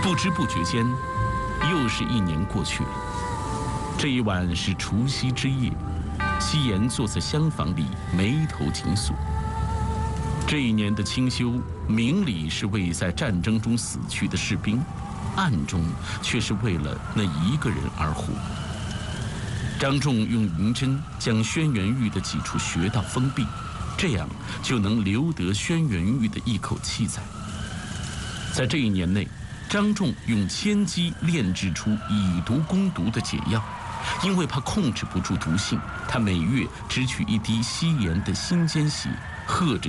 不知不觉间，又是1年过去了。这一晚是除夕之夜，西颜坐在厢房里，眉头紧锁。这一年的清修，明里是为在战争中死去的士兵，暗中却是为了那一个人而活。张仲用银针将轩辕玉的几处穴道封闭，这样就能留得轩辕玉的一口气在。在这一年内，张仲用千机炼制出以毒攻毒的解药，因为怕控制不住毒性，他每月只取1滴西颜的心间血，喝着